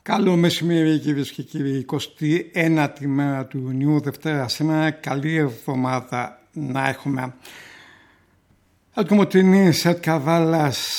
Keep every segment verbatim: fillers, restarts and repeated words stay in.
Καλό μεσημέρι κυρίες και κύριοι, εικοστή ένατη μέρα του Ιουνίου, Δευτέρα σήμερα, καλή εβδομάδα να έχουμε. Αλκομοτρινή, Σετ Καβάλας,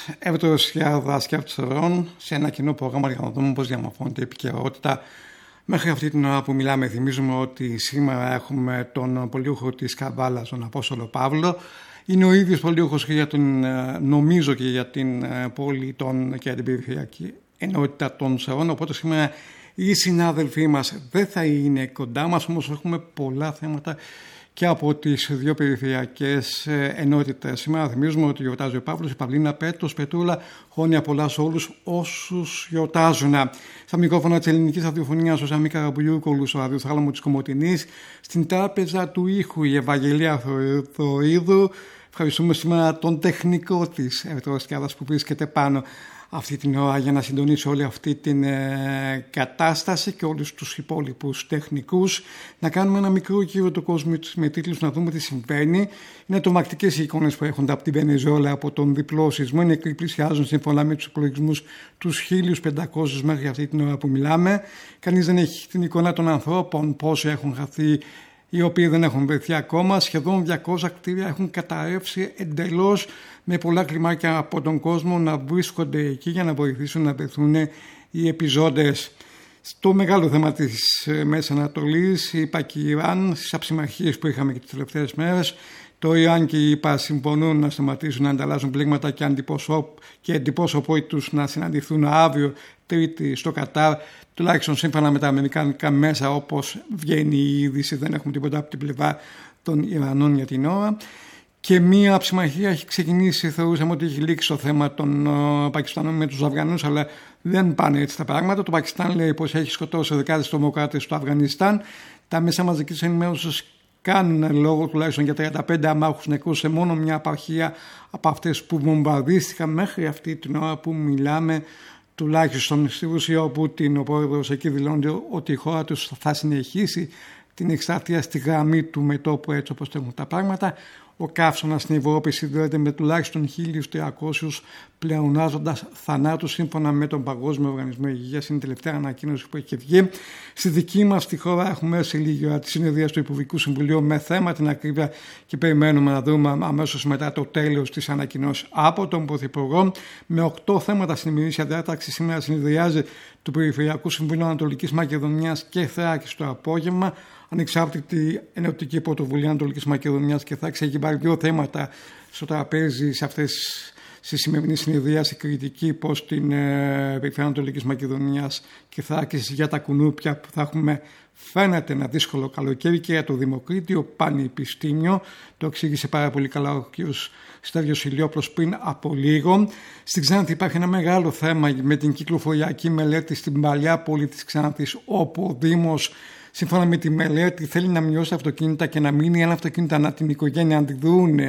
Ευρωσιάδας και Αυτσορών σε ένα κοινό πρόγραμμα για να δούμε πώς διαμορφώνεται η επικαιρότητα. Μέχρι αυτή την ώρα που μιλάμε, θυμίζουμε ότι σήμερα έχουμε τον πολιούχο της Καβάλας, τον Απόστολο Παύλο. Είναι ο ίδιος πολιούχος και για τον, νομίζω και για την πόλη των, και για την περιφερειακή ενότητα των Σερών. Οπότε σήμερα οι συνάδελφοί μας δεν θα είναι κοντά μας, όμως έχουμε πολλά θέματα και από τις δύο περιφερειακές ενότητες. Σήμερα θυμίζουμε ότι γιορτάζει ο Παύλος, η Παυλίνα, Πέτρος, Πετρούλα. Χρόνια πολλά σε όλους όσους γιορτάζουν. Στα μικρόφωνα της ελληνικής ραδιοφωνίας ο Σαμί Καραμπουλιούκολου, στο ραδιοθάλαμο της Κομοτηνής. Στην τράπεζα του ήχου η Ευαγγελία Θοίδου. Ευχαριστούμε σήμερα τον τεχνικό της Ευρωσκιάδας που βρίσκεται πάνω αυτή την ώρα για να συντονίσει όλη αυτή την ε, κατάσταση και όλους τους υπόλοιπους τεχνικούς. Να κάνουμε ένα μικρό γύρο του κόσμου με τίτλους, να δούμε τι συμβαίνει. Είναι τρομακτικές οι εικόνες που έρχονται από την Βενεζουέλα, από τον διπλό σεισμό. Οι νεκροί πλησιάζουν σύμφωνα με τους υπολογισμούς τους χίλιους πεντακόσιους μέχρι αυτή την ώρα που μιλάμε. Κανείς δεν έχει την εικόνα των ανθρώπων, πόσοι έχουν χαθεί, οι οποίοι δεν έχουν βρεθεί ακόμα. Σχεδόν διακόσια κτίρια έχουν καταρρεύσει εντελώς, με πολλά κλιμάκια από τον κόσμο να βρίσκονται εκεί για να βοηθήσουν να βρεθούν οι επιζώντες. Στο μεγάλο θέμα της Μέσης Ανατολής, είπα και η Ιράν, στις αψημαχίες που είχαμε και τις τελευταίες μέρες, το Ιράν και οι ΙΠΑ συμφωνούν να σταματήσουν να ανταλλάσσουν πλήγματα και, και αντιπρόσωποι τους να συναντηθούν αύριο Τρίτη στο Κατάρ, τουλάχιστον σύμφωνα με τα αμερικανικά μέσα, όπως βγαίνει η είδηση. Δεν έχουμε τίποτα από την πλευρά των Ιρανών για την ώρα. Και μία ψημαχία έχει ξεκινήσει, θεωρούσαμε ότι έχει λήξει το θέμα των uh, Πακιστανών με τους Αφγανούς, αλλά δεν πάνε έτσι τα πράγματα. Το Πακιστάν λέει πως έχει σκοτώσει δεκάδες τρομοκράτες στο Αφγανιστάν. Τα μέσα μαζικής ενημέρωσης κάνουν λόγο τουλάχιστον για τριάντα πέντε αμάχους νεκρούς σε μόνο μια επαρχία από αυτές που βομβαρδίστηκαν μέχρι αυτή την ώρα που μιλάμε. Τουλάχιστον στη Ρωσία, ο Πούτιν, ο πρόεδρος, εκεί δηλώνει ότι η χώρα τους θα συνεχίσει την εκστρατεία στη γραμμή του μετώπου, έτσι όπως έχουν τα πράγματα. Ο καύσωνας στην Ευρώπη συνδέεται με τουλάχιστον χίλιους τριακόσιους πλεονάζοντας θανάτους σύμφωνα με τον Παγκόσμιο Οργανισμό Υγείας. Είναι η τελευταία ανακοίνωση που έχει βγει. Στη δική μας τη χώρα έχουμε σε λίγη ώρα τη συνεδρία του Υπουργικού Συμβουλίου με θέμα την ακρίβεια και περιμένουμε να δούμε αμέσως μετά το τέλος της ανακοινώσης από τον Πρωθυπουργό. Με οκτώ θέματα στην ημερήσια διάταξη σήμερα συνεδριάζει του Περιφερειακού Συμβουλίου Ανατολικής Μακεδονίας και Θράκης το απόγευμα. Ανεξάρτητη Ενωτική Πρωτοβουλία Ανατολικής Μακεδονίας και Θράκης έχει βάλει δύο θέματα στο τραπέζι σε αυτές στη σημερινή συνεδρίαση, κριτική προς την ε, Περιφέρεια Ανατολικής Μακεδονίας και Θράκης για τα κουνούπια που θα έχουμε, φαίνεται ένα δύσκολο καλοκαίρι, και για το Δημοκρίτιο Πανεπιστήμιο. Το εξήγησε πάρα πολύ καλά ο κ. Στέργιος Ηλιόπλος πριν από λίγο. Στην Ξάνθη υπάρχει ένα μεγάλο θέμα με την κυκλοφοριακή μελέτη στην παλιά πόλη της Ξάνθης, όπου ο Δήμος, σύμφωνα με τη μελέτη, θέλει να μειώσει τα αυτοκίνητα και να μείνει ένα αυτοκίνητα ανά την οικογένεια, αντιδρούν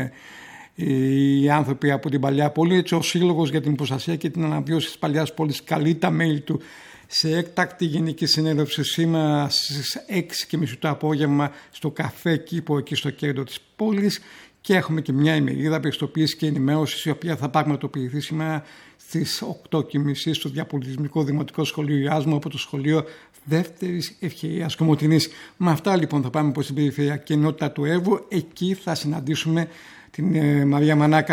οι άνθρωποι από την παλιά πόλη. Έτσι, ο Σύλλογος για την Προστασία και την Αναβίωση της Παλιάς Πόλης καλεί τα μέλη του σε έκτακτη γενική συνέλευση σήμερα στις έξι και μισή το απόγευμα στο καφέ Κήπο, εκεί στο κέντρο της πόλης. Και έχουμε και μια ημερίδα πιστοποίηση και ενημέρωση, η οποία θα πραγματοποιηθεί σήμερα στις οκτώ και μισή στο Διαπολιτισμικό Δημοτικό Σχολείο Ιάσμου από το Σχολείο Δεύτερης Ευκαιρίας Κομοτηνής. Με αυτά λοιπόν θα πάμε προς την περιφερειακή ενότητα του Εύρου. Εκεί θα συναντήσουμε την ε, Μαρία Μανάκα.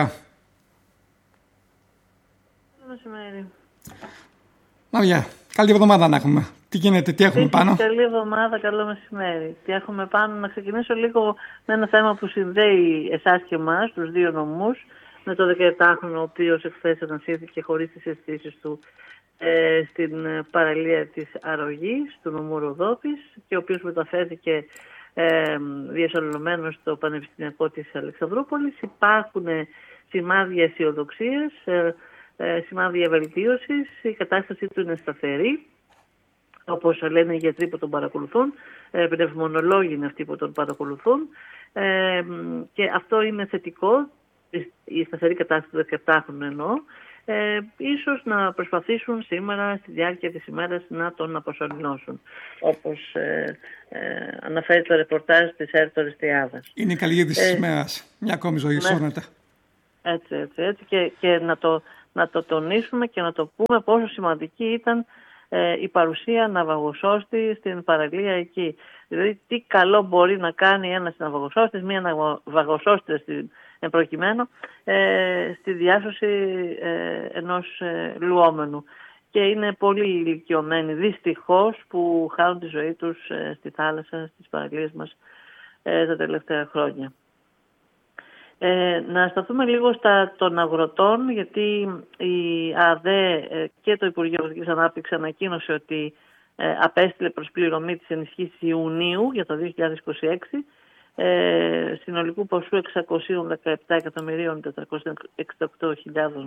Καλό μεσημέρι. Μαρία, καλή εβδομάδα να έχουμε. Τι γίνεται, τι έχουμε πάνω? Καλή εβδομάδα, καλό μεσημέρι. Τι έχουμε πάνω? Να ξεκινήσω λίγο με ένα θέμα που συνδέει εσάς και εμάς, τους δύο νομούς, με το δεκαεπτάχρονο, ο οποίος εχθές ανασύρθηκε χωρίς τις αισθήσεις του ε, στην παραλία της Αρρωγής, του νομού Ροδόπης, και ο οποίος μεταφέρθηκε ε, διασωληνωμένος στο Πανεπιστημιακό της Αλεξανδρούπολης. Υπάρχουν σημάδια αισιοδοξίας, ε, ε, σημάδια βελτίωσης, η κατάστασή του είναι σταθερή, όπως λένε οι γιατροί που τον παρακολουθούν, ε, πνευμονολόγοι είναι αυτοί που τον παρακολουθούν, ε, και αυτό είναι θετικό, η σταθερή κατάσταση του δεκαεπτάχρονου εννοώ. Ε, ίσως να προσπαθήσουν σήμερα στη διάρκεια της ημέρας να τον αποσωληνώσουν, όπως ε, ε, αναφέρει το ρεπορτάζ της ΕΡΤ Ορεστιάδας. Είναι η καλή είδηση της ημέρας. Μια ακόμη ζωή σώνεται. Έτσι, έτσι, έτσι. Και, και να, το, να το τονίσουμε και να το πούμε πόσο σημαντική ήταν ε, η παρουσία ναυαγοσώστη στην παραλία εκεί. Δηλαδή τι καλό μπορεί να κάνει ένας ναυαγοσώστης, μία ναυαγοσώστηρα στην προκειμένου, ε, στη διάσωση ε, ενός ε, λουόμενου. Και είναι πολύ ηλικιωμένοι δυστυχώς που χάνουν τη ζωή τους ε, στη θάλασσα, στις παραλίες μας ε, τα τελευταία χρόνια. Ε, να σταθούμε λίγο στα των αγροτών, γιατί η ΑΔΕ ε, και το Υπουργείο Αγροτικής Ανάπτυξης ανακοίνωσε ότι ε, απέστειλε προσπληρωμή της ενισχύσης Ιουνίου για το δύο χιλιάδες είκοσι έξι ε, συνολικού ποσού εξακόσια δεκαεπτά εκατομμυρίων τετρακόσιες εξήντα οκτώ χιλιάδες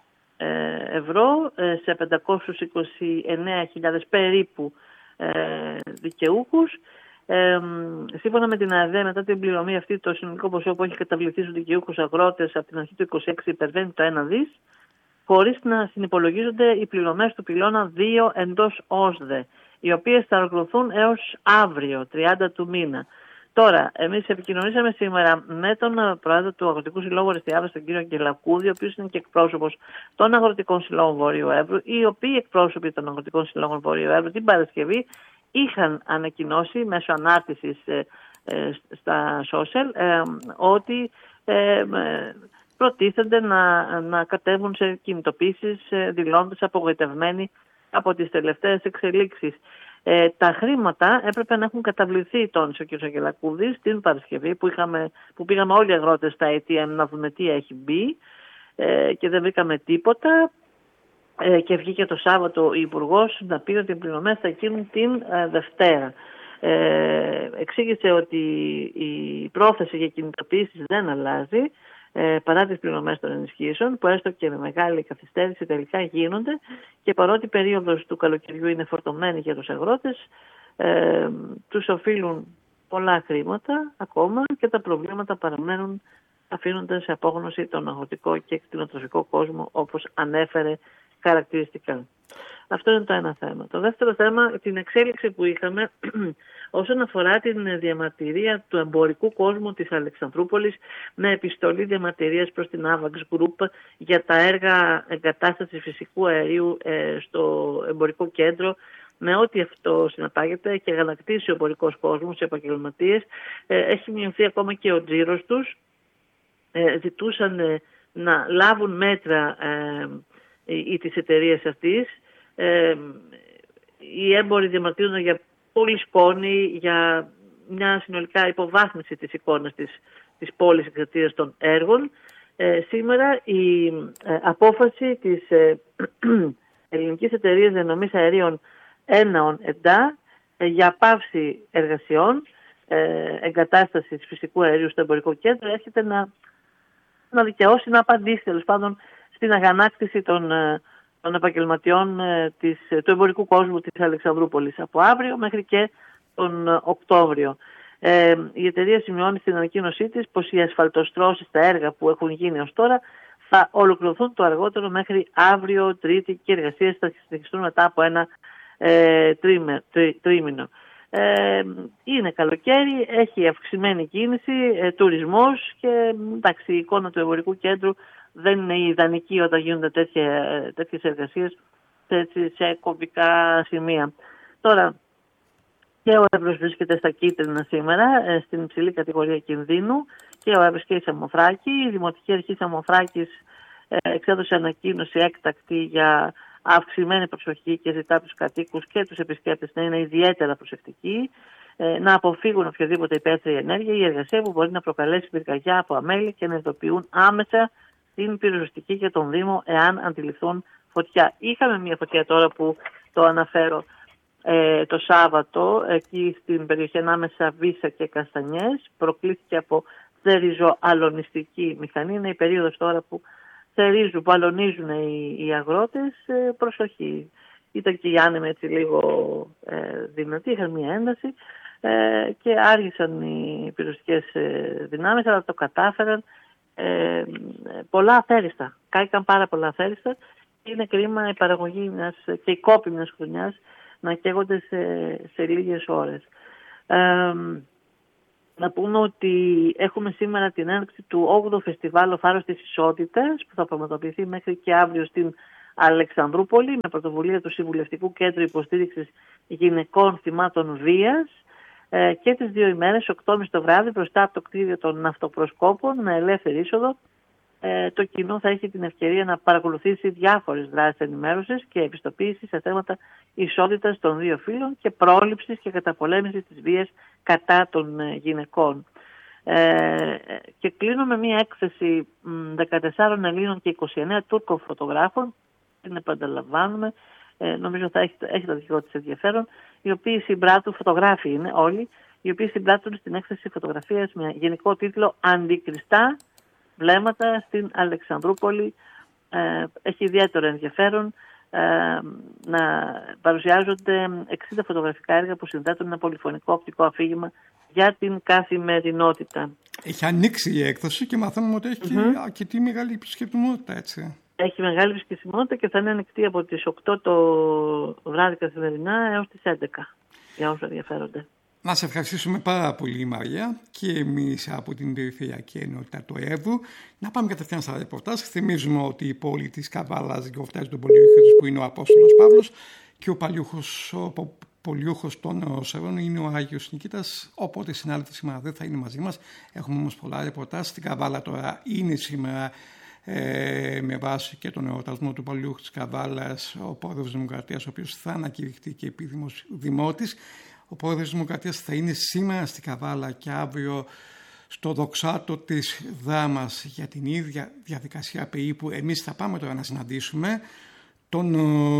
ευρώ ε, σε πεντακόσιες είκοσι εννέα χιλιάδες περίπου ε, δικαιούχους. Ε, σύμφωνα με την ΑΔΕ, μετά την πληρωμή αυτή, το συνολικό ποσό που έχει καταβληθεί στους δικαιούχους αγρότες από την αρχή του είκοσι έξι υπερβαίνει το ένα δις, χωρίς να συνυπολογίζονται οι πληρωμές του πυλώνα δύο εντός ΟΣΔΕ, οι οποίες θα ολοκληρωθούν έως αύριο, τριάντα του μήνα. Τώρα, εμείς επικοινωνήσαμε σήμερα με τον πρόεδρο του Αγροτικού Συλλόγου Ορεστιάδας, τον κύριο Αγγελακούδη, ο οποίος είναι και εκπρόσωπος των Αγροτικών Συλλόγων Βορείου Εύρου, οι οποίοι εκπρόσωποι των Αγροτικών Συλλόγων Βορείου Εύρου την Παρασκευή είχαν ανακοινώσει μέσω ανάρτησης ε, ε, στα social ε, ότι ε, προτίθενται να, να κατέβουν σε κινητοποίησεις ε, δηλώνοντας απογοητευμένοι από τις τελευταίες εξελίξεις. Ε, τα χρήματα έπρεπε να έχουν καταβληθεί, τόνισε ο κ. Αγγελακούδης, την Παρασκευή που, είχαμε, που πήγαμε όλοι οι αγρότες στα έι τι εμ να δούμε τι έχει μπει ε, και δεν βρήκαμε τίποτα. Ε, και βγήκε το Σάββατο ο Υπουργός να πει ότι οι πληρωμές θα γίνουν την ε, Δευτέρα. Ε, εξήγησε ότι η πρόθεση για κινητοποίησεις δεν αλλάζει ε, παρά τις πληρωμές των ενισχύσεων που έστω και με μεγάλη καθυστέρηση τελικά γίνονται και παρότι η περίοδος του καλοκαιριού είναι φορτωμένη για τους αγρότες ε, τους οφείλουν πολλά χρήματα ακόμα και τα προβλήματα παραμένουν αφήνοντας σε απόγνωση τον αγροτικό και κτηνοτροφικό κόσμο όπως ανέφερε χαρακτηριστικά. Αυτό είναι το ένα θέμα. Το δεύτερο θέμα, την εξέλιξη που είχαμε όσον αφορά την διαμαρτυρία του εμπορικού κόσμου της Αλεξανδρούπολης με επιστολή διαμαρτυρίας προς την Avax Group για τα έργα εγκατάστασης φυσικού αερίου ε, στο εμπορικό κέντρο, με ό,τι αυτό συνεπάγεται. Έχει αγανακτήσει ο εμπορικός κόσμος, οι επαγγελματίες, ε, έχει μειωθεί ακόμα και ο τζίρος τους, ε, ζητούσαν ε, να λάβουν μέτρα ε, ή της εταιρείας αυτής. Ε, οι έμποροι διαμαρτύρονται για πολύ σκόνη, για μια συνολικά υποβάθμιση της εικόνας της, της πόλης εξαιτίας των έργων. Ε, σήμερα η ε, απόφαση της ε, ελληνικής εταιρείας διανομής αερίων Έναον ΕΝΤΑ ε, για πάυση εργασιών ε, εγκατάστασης φυσικού αερίου στο εμπορικό κέντρο έρχεται να, να δικαιώσει, να απαντήσει τέλος πάντων στην αγανάκτηση των, των επαγγελματιών της, του εμπορικού κόσμου της Αλεξανδρούπολης από αύριο μέχρι και τον Οκτώβριο. Ε, η εταιρεία σημειώνει στην ανακοίνωσή της πως οι ασφαλτοστρώσεις στα έργα που έχουν γίνει ως τώρα θα ολοκληρωθούν το αργότερο μέχρι αύριο Τρίτη και οι εργασίες θα συνεχιστούν μετά από ένα ε, τρίμε, τρί, τρίμηνο. Ε, είναι καλοκαίρι, έχει αυξημένη κίνηση, ε, τουρισμός και εντάξει, η εικόνα του εμπορικού κέντρου δεν είναι ιδανική όταν γίνονται τέτοια, τέτοιες εργασίες σε, σε κομβικά σημεία. Τώρα, και ο Εύρος βρίσκεται στα κίτρινα σήμερα, στην υψηλή κατηγορία κινδύνου, και ο Εύρος και η Σαμοθράκη. Η Δημοτική Αρχή Σαμοθράκης εξέδωσε ανακοίνωση έκτακτη για αυξημένη προσοχή και ζητά τους κατοίκους και τους επισκέπτες να είναι ιδιαίτερα προσεκτικοί, να αποφύγουν οποιαδήποτε υπαίθρια ενέργεια ή εργασία που μπορεί να προκαλέσει πυρκαγιά από αμέλεια και να ειδοποιούν άμεσα την πυροσβεστική και τον Δήμο εάν αντιληφθούν φωτιά. Είχαμε μια φωτιά τώρα που το αναφέρω ε, το Σάββατο εκεί στην περιοχή ανάμεσα Βύσσα και Καστανιές. Προκλήθηκε από θεριζοαλωνιστική μηχανή. Είναι η περίοδος τώρα που θερίζουν, που αλωνίζουν οι, οι αγρότες. Ε, προσοχή. Ήταν και οι άνεμοι έτσι λίγο ε, δυνατοί, είχαν μια ένταση ε, και άργησαν οι πυροσβεστικές ε, δυνάμεις, αλλά το κατάφεραν. Ε, πολλά αφαίριστα. Κάηκαν πάρα πολλά αφαίριστα. Είναι κρίμα η παραγωγή μιας και η κόπη μιας χρονιάς να καίγονται σε, σε λίγες ώρες. Ε, να πούμε ότι έχουμε σήμερα την έναρξη του όγδοου Φεστιβάλ Ο Φάρος της Ισότητας που θα πραγματοποιηθεί μέχρι και αύριο στην Αλεξανδρούπολη με πρωτοβουλία του Συμβουλευτικού Κέντρου Υποστήριξης Γυναικών Θυμάτων Βίας ε, και τις δύο ημέρες, οκτώ και μισή το βράδυ, μπροστά από το κτίριο των ναυτοπροσκόπων με ελεύθερη είσοδο. Ε, το κοινό θα έχει την ευκαιρία να παρακολουθήσει διάφορες δράσεις ενημέρωσης και επιστοποίησης σε θέματα ισότητας των δύο φύλων και πρόληψης και καταπολέμησης της βίας κατά των ε, γυναικών. Ε, και κλείνω με μια έκθεση δεκατεσσάρων Ελλήνων και είκοσι εννέα Τούρκων φωτογράφων, την επαναλαμβάνουμε, ε, νομίζω θα έχει, έχει το δικό της ενδιαφέρον, οι οποίοι συμπράττουν, φωτογράφοι είναι όλοι, οι οποίοι συμπράττουν στην έκθεση φωτογραφίας με γενικό τίτλο «Αντικριστά βλέμματα στην Αλεξανδρούπολη». Ε, έχει ιδιαίτερο ενδιαφέρον ε, να παρουσιάζονται εξήντα φωτογραφικά έργα που συνδέουν ένα πολυφωνικό οπτικό αφήγημα για την καθημερινότητα. Έχει ανοίξει η έκδοση και μαθαίνουμε ότι έχει mm-hmm. αρκετή μεγάλη επισκεπτικότητα, έτσι. Έχει μεγάλη επισκεπτικότητα και θα είναι ανοιχτή από τις οκτώ το βράδυ καθημερινά έως τις έντεκα για όσους ενδιαφέρονται. Να σε ευχαριστήσουμε πάρα πολύ, Μαρία, και εμείς από την Περιφερειακή Ενότητα του ΕΒΟΥ. Να πάμε κατευθείαν στα ρεπορτάζ. Θυμίζουμε ότι η πόλη της Καβάλας γιορτάζει τον πολιούχο της, που είναι ο Απόστολος Παύλος, και ο παλιούχος, ο πολιούχος των Σερών είναι ο Άγιος Νικήτας. Οπότε οι συνάδελφοι σήμερα δεν θα είναι μαζί μας. Έχουμε όμως πολλά ρεπορτάζ. Στην Καβάλα τώρα είναι σήμερα, Ε, με βάση και τον εορτασμό του παλιούχου της Καβάλας, ο πρόεδρος της Δημοκρατίας, ο οποίος θα ανακηρυχθεί και επίδημος δημότης. Ο πρόεδρος της Δημοκρατίας θα είναι σήμερα στην Καβάλα και αύριο στο δοξάτο της Δράμας για την ίδια διαδικασία περίπου. Εμείς θα πάμε τώρα να συναντήσουμε τον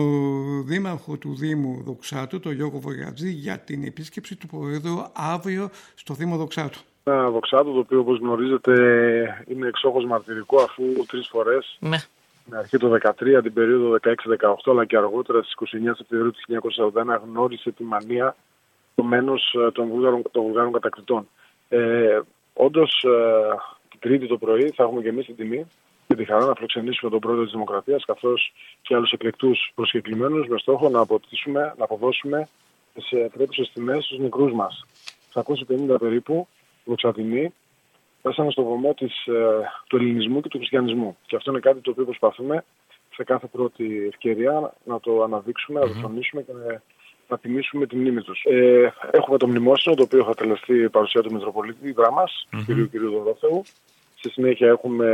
ο, δήμαρχο του Δήμου Δοξάτου, τον Γιώργο Βογιατζή, για την επίσκεψη του Προέδρου αύριο στο Δήμο Δοξάτου. Ένα Δοξάτο, το οποίο όπως γνωρίζετε είναι εξόχως μαρτυρικό, αφού τρεις φορές, ναι. με αρχή το δεκατρία, την περίοδο δεκαέξι δεκαοκτώ, αλλά και αργότερα στις είκοσι εννέα Σεπτεμβρίου του χίλια εννιακόσια σαράντα ένα γνώρισε τη μανία του μένους των Βουλγάρων, των Βουλγάρων κατακτητών. Ε, όντως, ε, την Τρίτη το πρωί θα έχουμε και εμείς την τιμή και τη χαρά να φιλοξενήσουμε τον πρόεδρο της Δημοκρατίας, καθώς και άλλους εκλεκτούς προσκεκλημένους, με στόχο να, να αποδώσουμε σε πρέπουσες τιμές στους μικρούς μας. εξακόσιοι πενήντα περίπου Δοξατινοί πέσαμε στο βωμό της, ε, του ελληνισμού και του χριστιανισμού. Και αυτό είναι κάτι το οποίο προσπαθούμε σε κάθε πρώτη ευκαιρία να το αναδείξουμε, mm-hmm. να το τονίσουμε και να, να τιμήσουμε τη μνήμη τους. Ε, έχουμε το μνημόσυνο, το οποίο θα τελεστεί η παρουσία του Μητροπολίτη Δράμας, mm-hmm. κ. κ. Δωρόθεου. Στη συνέχεια έχουμε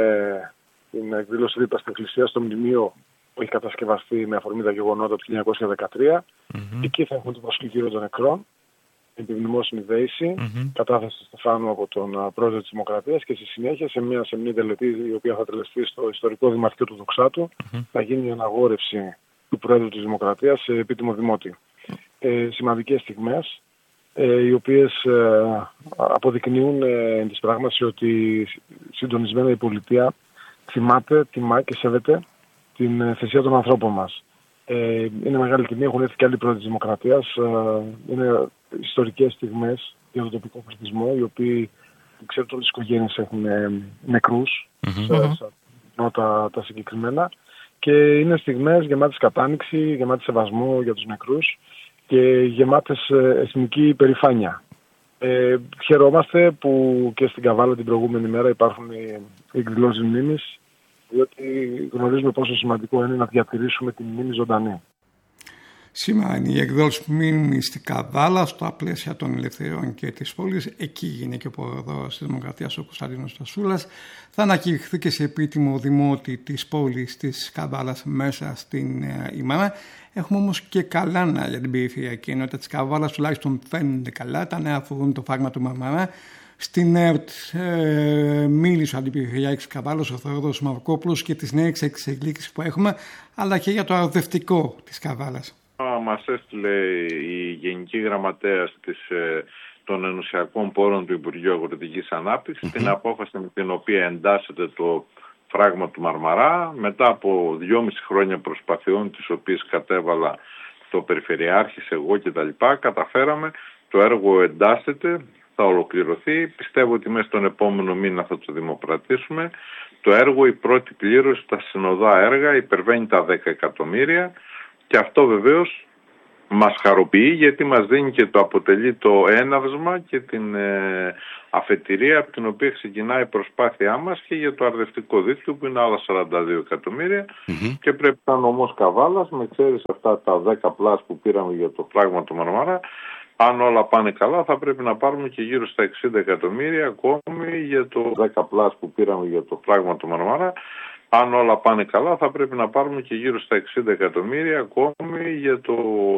την εκδήλωση δίπλα στην Εκκλησία στο μνημείο που έχει κατασκευαστεί με αφορμή τα γεγονότα του χίλια εννιακόσια δεκατρία. Mm-hmm. Εκεί θα έχουμε την προσκλητήριο των νεκρών, την μνημόσυνη δέηση, mm-hmm. κατάθεση Στεφάνου από τον πρόεδρο της Δημοκρατίας, και στη συνέχεια σε μια σεμνή τελετή, η οποία θα τελεστεί στο ιστορικό δημαρχείο του Δοξάτου, mm-hmm. θα γίνει η αναγόρευση του πρόεδρου της Δημοκρατίας σε επίτιμο δημότη. Ε, σημαντικές στιγμές, ε, οι οποίες ε, αποδεικνύουν ε, τις πράγματι ότι συντονισμένα η πολιτεία θυμάται, τιμά και σέβεται την ε, θυσία των ανθρώπων μας. Ε, είναι μεγάλη τιμή, έχουν έρθει και άλλοι πρόεδροι της Δημοκρατίας. Ε, είναι ιστορικές στιγμές για τον τοπικό πληθυσμό, οι οποίοι, ξέρετε, όλες τις οικογένειες έχουν ε, νεκρούς, mm-hmm. σε, σε, τα, τα συγκεκριμένα, και είναι στιγμές γεμάτες κατάνοιξη, γεμάτες σεβασμό για τους νεκρούς και γεμάτες ε, εθνική υπερηφάνεια. Ε, χαιρόμαστε που και στην Καβάλα την προηγούμενη μέρα υπάρχουν οι εκδηλώσεις μνήμης, διότι γνωρίζουμε πόσο σημαντικό είναι να διατηρήσουμε την μνήμη ζωντανή. Σήμερα είναι η εκδήλωση μνήμης στην Καβάλα, στα πλαίσια των ελευθεριών και της πόλης. Εκεί γίνεται και ο πρόεδρος της Δημοκρατίας, ο Κωνσταντίνος Τασούλας. Θα ανακηρυχθεί και σε επίτιμο δημότη της πόλης της Καβάλας μέσα στην ε, ημέρα. Έχουμε όμως και καλά νέα για την περιφερειακή ενότητα της Καβάλας, τουλάχιστον φαίνονται καλά. Τα νέα αφορούν το φράγμα του Μαρμαρά. Στην ΕΡΤ ε, μίλησε ο Αντιπεριφερειάρχης Καβάλας, ο Θεόδωρος Μαρκόπουλος, και τις νέες εξελίξεις που έχουμε, αλλά και για το αρδευτικό της Καβάλας. Μας έστειλε η Γενική Γραμματέας της, των Ενωσιακών Πόρων του Υπουργείου Αγροτικής Ανάπτυξης, mm-hmm. την απόφαση με την οποία εντάσσεται το φράγμα του Μαρμαρά, μετά από δυόμιση χρόνια προσπαθειών, τις οποίες κατέβαλα το Περιφερειάρχης, εγώ κτλ. Καταφέραμε, το έργο εντάσσεται, θα ολοκληρωθεί. Πιστεύω ότι μέσα στον επόμενο μήνα θα το δημοπρατήσουμε. Το έργο, η πρώτη πλήρωση, τα συνοδά έργα, υπερβαίνει τα δέκα εκατομμύρια, και αυτό βεβαίως μας χαροποιεί, γιατί μας δίνει και το αποτελεί το έναυσμα και την ε, αφετηρία από την οποία ξεκινάει η προσπάθειά μας και για το αρδευτικό δίκτυο που είναι άλλα σαράντα δύο εκατομμύρια mm-hmm. και πρέπει να είναι όμως καβάλας, με ξέρεις αυτά τα δέκα πλάς που πήραμε για το φράγμα του Μαρμαρά. Αν όλα πάνε καλά θα πρέπει να πάρουμε και γύρω στα εξήντα εκατομμύρια ακόμη για το δέκα πλάς που πήραμε για το φράγμα του Μαρμαρά. Αν όλα πάνε καλά θα πρέπει να πάρουμε και γύρω στα εξήντα εκατομμύρια ακόμη για το